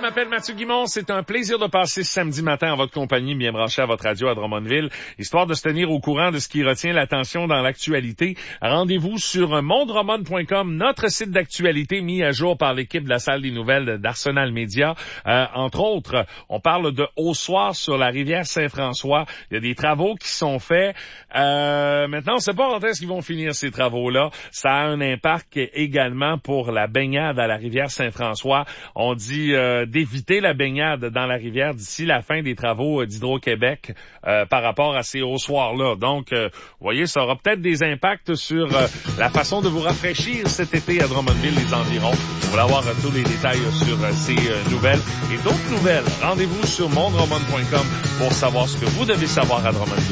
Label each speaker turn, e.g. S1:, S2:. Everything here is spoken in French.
S1: m'appelle Mathieu Guimond. C'est un plaisir de passer ce samedi matin en votre compagnie, bien branché à votre radio à Drummondville, histoire de se tenir au courant de ce qui retient l'attention dans l'actualité. Rendez-vous sur mondrommond.com, notre site d'actualité mis à jour par l'équipe de la salle des nouvelles d'Arsenal Média. Entre autres, on parle de Haut Soir sur la rivière Saint-François. Il y a des travaux qui sont faits. Maintenant, on ne sait pas quand est-ce qu'ils vont finir ces travaux-là. Ça a un impact également pour la baignade à la rivière Saint-François. On dit d'éviter la baignade dans la rivière d'ici la fin des travaux d'Hydro-Québec par rapport à ces hauts soirs-là. Donc, vous voyez, ça aura peut-être des impacts sur la façon de vous rafraîchir cet été à Drummondville, les environs. Vous voulez avoir tous les détails sur ces nouvelles et d'autres nouvelles. Rendez-vous sur mondrommond.com pour savoir ce que vous devez savoir à Drummondville.